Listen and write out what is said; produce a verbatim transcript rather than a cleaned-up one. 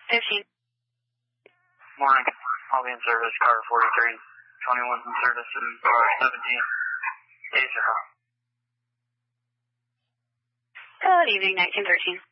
fifteen. Morning. I'll be in service, car forty-three. twenty-one's in service, and car seventeen. eight zero. Good evening, nineteen thirteen.